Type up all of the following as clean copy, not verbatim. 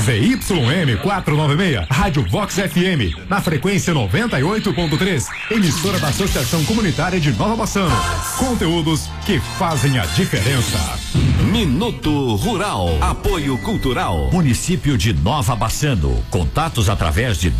ZYM 496, Rádio Vox FM, na frequência 98.3, emissora da Associação Comunitária de Nova Bassano. Conteúdos que fazem a diferença. Minuto Rural, apoio cultural, município de Nova Bassano. Contatos através de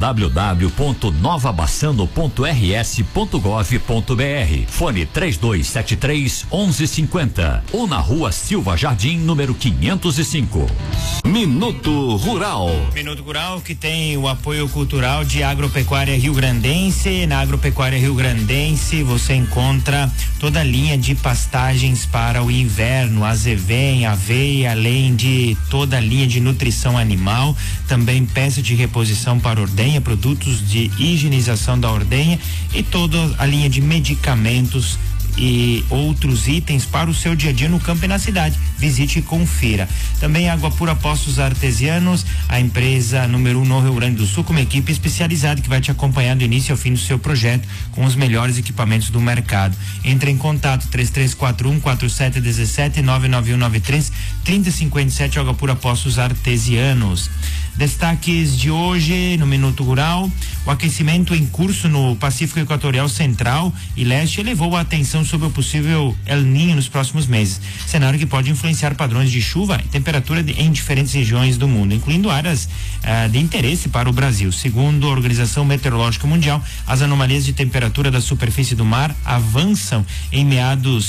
www.novabassano.rs.gov.br. Fone 3273-1150 ou na Rua Silva Jardim, número 505. Minuto Rural. Minuto Rural que tem o apoio cultural de Agropecuária Rio Grandense. Na Agropecuária Rio Grandense você encontra toda a linha de pastagens para o inverno, azevém, aveia, além de toda a linha de nutrição animal, também peça de reposição para ordenha, produtos de higienização da ordenha e toda a linha de medicamentos e outros itens para o seu dia a dia no campo e na cidade. Visite e confira. Também Água Pura Poços Artesianos, a empresa número 1 no Rio Grande do Sul, com uma equipe especializada que vai te acompanhar do início ao fim do seu projeto com os melhores equipamentos do mercado. Entre em contato 3341-4717 99193-3057. Água Pura Poços Artesianos. Destaques de hoje no Minuto Rural: o aquecimento em curso no Pacífico Equatorial Central e Leste elevou a atenção sobre o possível El Niño nos próximos meses, cenário que pode influenciar padrões de chuva e temperatura em diferentes regiões do mundo, incluindo áreas de interesse para o Brasil. Segundo a Organização Meteorológica Mundial, as anomalias de temperatura da superfície do mar avançaram em meados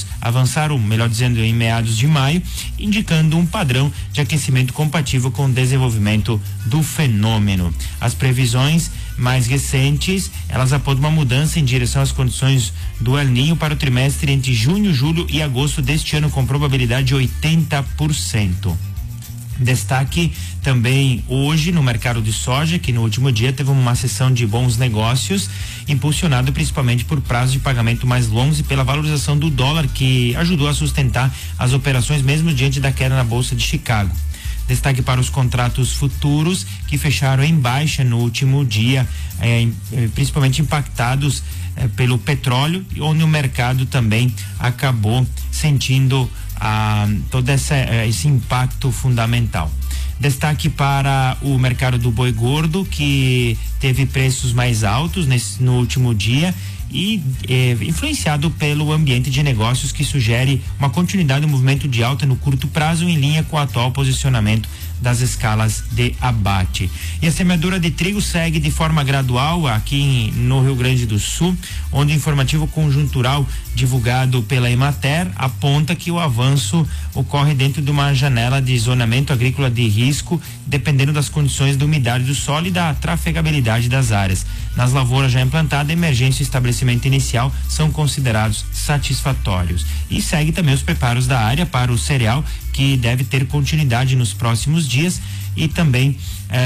de maio, indicando um padrão de aquecimento compatível com o desenvolvimento do fenômeno. As previsões mais recentes, elas apontam uma mudança em direção às condições do El Niño para o trimestre entre junho, julho e agosto deste ano, com probabilidade de 80%. Destaque também hoje no mercado de soja, que no último dia teve uma sessão de bons negócios, impulsionado principalmente por prazos de pagamento mais longos e pela valorização do dólar, que ajudou a sustentar as operações mesmo diante da queda na Bolsa de Chicago. Destaque para os contratos futuros, que fecharam em baixa no último dia, principalmente impactados pelo petróleo, onde o mercado também acabou sentindo todo esse impacto fundamental. Destaque para o mercado do boi gordo, que teve preços mais altos no último dia e influenciado pelo ambiente de negócios, que sugere uma continuidade do movimento de alta no curto prazo, em linha com o atual posicionamento das escalas de abate. E a semeadura de trigo segue de forma gradual aqui no Rio Grande do Sul, onde o informativo conjuntural divulgado pela Emater aponta que o avanço ocorre dentro de uma janela de zonamento agrícola de risco, dependendo das condições da umidade do solo e da trafegabilidade das áreas. Nas lavouras já implantadas, emergência e estabelecimento inicial são considerados satisfatórios. E segue também os preparos da área para o cereal, que deve ter continuidade nos próximos dias, e também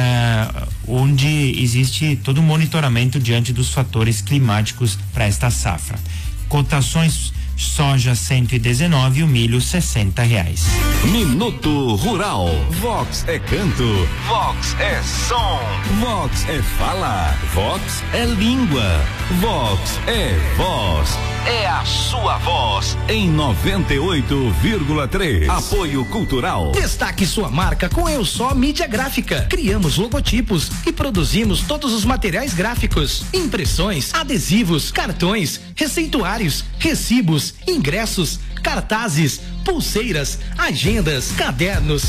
onde existe todo o monitoramento diante dos fatores climáticos para esta safra. Cotações: soja 119 e o milho R$60. Minuto Rural. Vox é canto, Vox é som, Vox é fala, Vox é língua, Vox é voz. É a sua voz em 98,3. Apoio cultural. Destaque sua marca com Eu Só Mídia Gráfica. Criamos logotipos e produzimos todos os materiais gráficos: impressões, adesivos, cartões, receituários, recibos, ingressos, cartazes, pulseiras, agendas, cadernos,